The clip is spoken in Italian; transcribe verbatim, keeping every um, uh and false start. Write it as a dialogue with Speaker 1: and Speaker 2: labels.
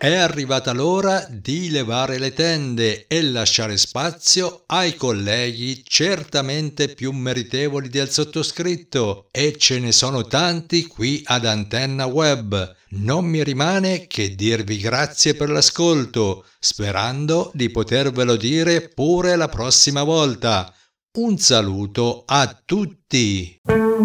Speaker 1: È arrivata l'ora di levare le tende e lasciare spazio ai colleghi certamente più meritevoli del sottoscritto, e ce ne sono tanti qui ad Antenna Web. Non mi rimane che dirvi grazie per l'ascolto, sperando di potervelo dire pure la prossima volta. Un saluto a tutti!